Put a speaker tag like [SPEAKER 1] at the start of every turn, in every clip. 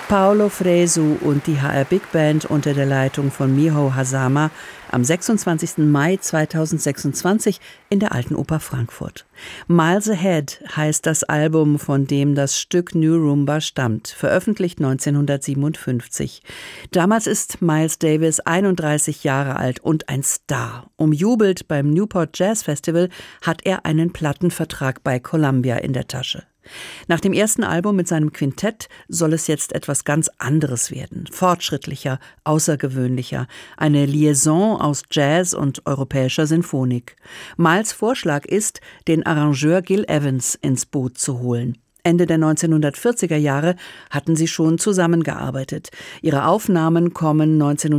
[SPEAKER 1] Paolo Fresu und die HR Big Band unter der Leitung von Miho Hazama am 26. Mai 2026 in der Alten Oper Frankfurt. Miles Ahead heißt das Album, von dem das Stück New Rumba stammt, veröffentlicht 1957. Damals ist Miles Davis 31 Jahre alt und ein Star. Umjubelt beim Newport Jazz Festival hat er einen Plattenvertrag bei Columbia in der Tasche. Nach dem ersten Album mit seinem Quintett soll es jetzt etwas ganz anderes werden. Fortschrittlicher, außergewöhnlicher. Eine Liaison aus Jazz und europäischer Sinfonik. Miles' Vorschlag ist, den Arrangeur Gil Evans ins Boot zu holen. Ende der 1940er Jahre hatten sie schon zusammengearbeitet. Ihre Aufnahmen kommen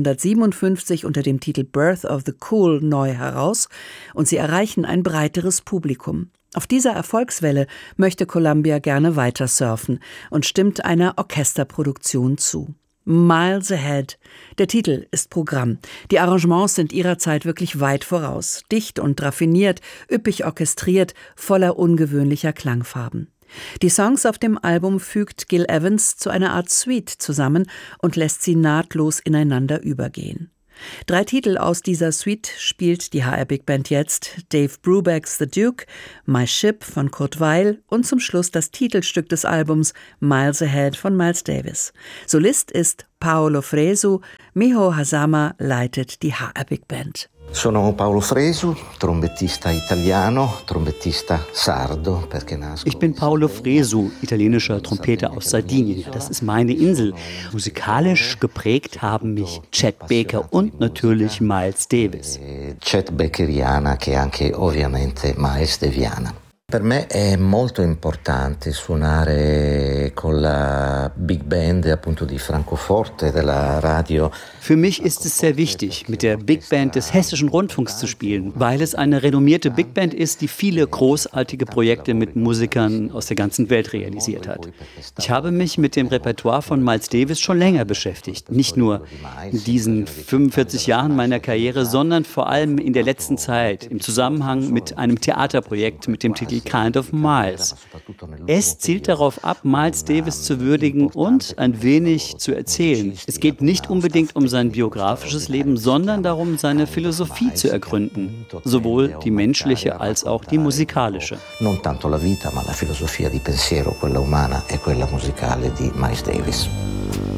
[SPEAKER 1] 1957 unter dem Titel Birth of the Cool neu heraus und sie erreichen ein breiteres Publikum. Auf dieser Erfolgswelle möchte Columbia gerne weiter surfen und stimmt einer Orchesterproduktion zu. Miles Ahead. Der Titel ist Programm. Die Arrangements sind ihrer Zeit wirklich weit voraus. Dicht und raffiniert, üppig orchestriert, voller ungewöhnlicher Klangfarben. Die Songs auf dem Album fügt Gil Evans zu einer Art Suite zusammen und lässt sie nahtlos ineinander übergehen. 3 Titel aus dieser Suite spielt die HR Big Band jetzt: Dave Brubecks The Duke, My Ship von Kurt Weill und zum Schluss das Titelstück des Albums Miles Ahead von Miles Davis. Solist ist Paolo Fresu, Miho Hazama leitet die HR Big Band.
[SPEAKER 2] Sono Paolo Fresu, trombettista italiano, trombettista sardo.
[SPEAKER 3] Ich bin Paolo Fresu, italienischer Trompeter aus Sardinien. Das ist meine Insel. Musikalisch geprägt haben mich Chet Baker und natürlich Miles Davis.
[SPEAKER 2] Chet Bakeriana, che anche ovviamente Miles Daviana. Per me è molto importante suonare con la Big Band appunto di Francoforte della radio.
[SPEAKER 3] Für mich ist es sehr wichtig, mit der Big Band des Hessischen Rundfunks zu spielen, weil es eine renommierte Big Band ist, die viele großartige Projekte mit Musikern aus der ganzen Welt realisiert hat. Ich habe mich mit dem Repertoire von Miles Davis schon länger beschäftigt. Nicht nur in diesen 45 Jahren meiner Karriere, sondern vor allem in der letzten Zeit im Zusammenhang mit einem Theaterprojekt mit dem Titel Kind of Miles. Es zielt darauf ab, Miles Davis zu würdigen und ein wenig zu erzählen. Es geht nicht unbedingt um sein biografisches Leben, sondern darum, seine Philosophie zu ergründen. Sowohl die menschliche als auch die musikalische.
[SPEAKER 2] Non tanto la vita, ma la filosofia di pensiero, quella umana e quella musicale di Miles Davis.